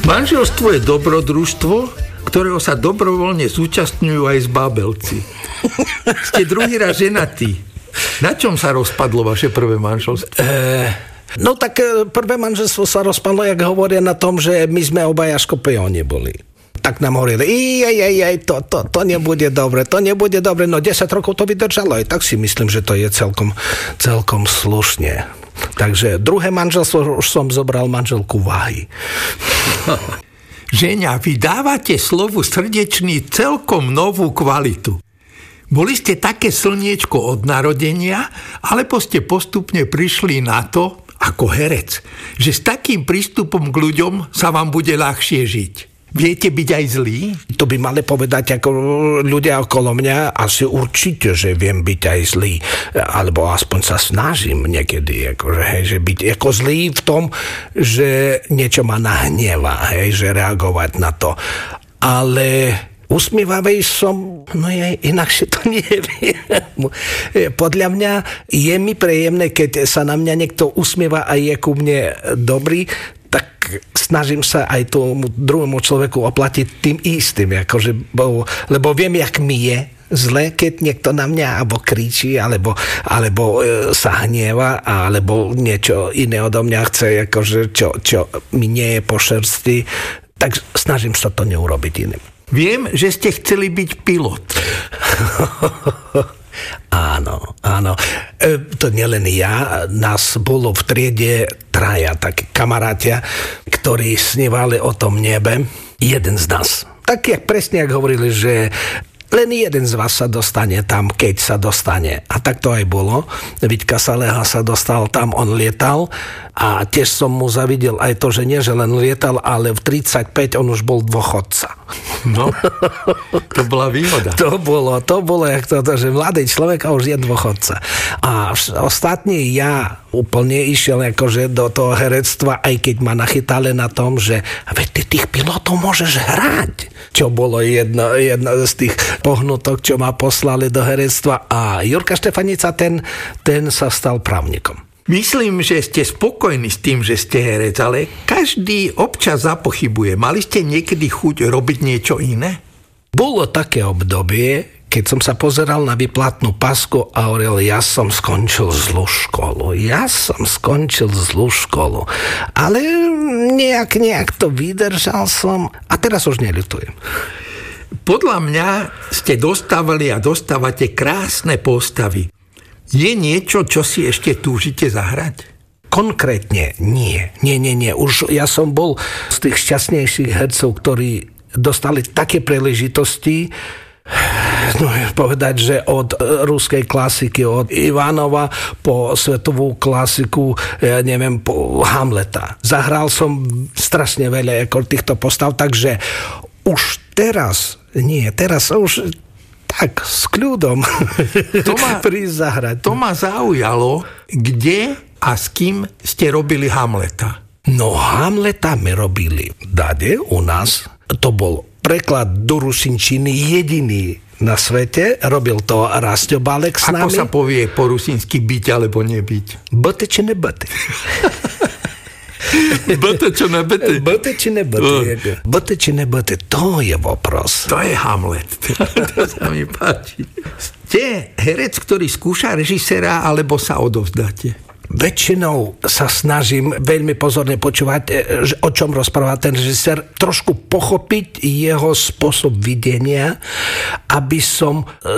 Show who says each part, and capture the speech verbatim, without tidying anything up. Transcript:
Speaker 1: Manželstvo je dobrodružstvo, ktorého sa dobrovoľne zúčastňujú aj zbábelci. Ste druhý raz ženatí. Na čom sa rozpadlo vaše prvé manželstvo?
Speaker 2: E, no tak prvé manželstvo sa rozpadlo, jak hovoria na tom, že my sme obaja škorpióni boli. Tak nám hovorili, ej, ej, ej, to, to, to nebude dobre, to nebude dobre, no desať rokov to vydržalo, aj tak si myslím, že to je celkom, celkom slušne. Takže druhé manželstvo už som zobral manželku Váhy.
Speaker 1: Ženia, vy dávate slovu srdečný celkom novú kvalitu. Boli ste také slniečko od narodenia, alebo ste postupne prišli na to, ako herec, že s takým prístupom k ľuďom sa vám bude ľahšie žiť. Viete byť aj zlý?
Speaker 2: To by mali povedať ako ľudia okolo mňa, asi určite, že viem byť aj zlý. Alebo aspoň sa snažím niekedy, akože, hej, že byť ako zlý v tom, že niečo ma nahnevá, hej, že reagovať na to. Ale usmievavej som, no ja inakšie to neviem. Podľa mňa je mi príjemné, keď sa na mňa niekto usmieva a je ku mne dobrý, tak snažím sa aj tomu druhému človeku oplatiť tým istým, akože, bo, lebo viem, jak mi je zle, keď niekto na mňa alebo kričí, alebo, alebo e, sa hnieva, alebo niečo iné odo mňa chce, akože, čo, čo mi nie je po šersti, tak snažím sa to neurobiť iným.
Speaker 1: Viem, že ste chceli byť pilot.
Speaker 2: Áno, áno. E, to nielen ja, nás bolo v triede traja, takí kamarátia, ktorí snívali o tom nebe. Jeden z nás. Tak, jak presne, jak hovorili, že len jeden z vás sa dostane tam, keď sa dostane. A tak to aj bolo. Viďka Saleha sa dostal tam, on lietal a tiež som mu zavidel aj to, že nie, že len lietal, ale v tridsaťpäť on už bol dôchodca.
Speaker 1: No, to bola výhoda.
Speaker 2: To bolo, to bolo, jak to, že mladý človek a už je dôchodca. A ostatní ja úplne išiel akože do toho herectva, aj keď ma nachytali na tom, že veď ty tých pilotov môžeš hrať. Čo bolo jedna, jedna z tých pohnutok, čo ma poslali do herectva. A Jurka Štefanica, ten, ten sa stal právnikom.
Speaker 1: Myslím, že ste spokojní s tým, že ste herec, ale každý občas zapochybuje. Mali ste niekedy chuť robiť niečo iné?
Speaker 2: Bolo také obdobie, keď som sa pozeral na výplatnú pasku a hovoril, ja som skončil zlú školu. Ja som skončil zlú školu. Ale nejak, nejak to vydržal som a teraz už neľutujem.
Speaker 1: Podľa mňa ste dostávali a dostávate krásne postavy. Je niečo, čo si ešte túžite zahrať?
Speaker 2: Konkrétne nie. Nie, nie, nie. Už ja som bol z tých šťastnejších hercov, ktorí dostali také príležitosti, no, povedať, že od ruskej klasiky, od Ivanova po svetovú klasiku, ja neviem, po Hamleta. Zahral som strašne veľa ako týchto postav, takže už teraz, nie, teraz už tak, s kľudom to ma, prísť zahrať.
Speaker 1: To ma zaujalo, kde a s kým ste robili Hamleta?
Speaker 2: No, Hamleta my robili dade u nás. To bol preklad do rusinčiny jediný na svete. Robil to Rastio Balek s nami.
Speaker 1: Ako sa povie po rusinsky byť alebo nebyť?
Speaker 2: Bate či nebate.
Speaker 1: Bate či nebate?
Speaker 2: Bate či nebate. Bate či nebate, to je vopros.
Speaker 1: To je Hamlet. To sa mi páči. Ste herec, ktorý skúša režiséra, alebo sa odovzdáte?
Speaker 2: Väčšinou sa snažím veľmi pozorne počúvať, o čom rozpráva ten režisér, trošku pochopiť jeho spôsob videnia, aby som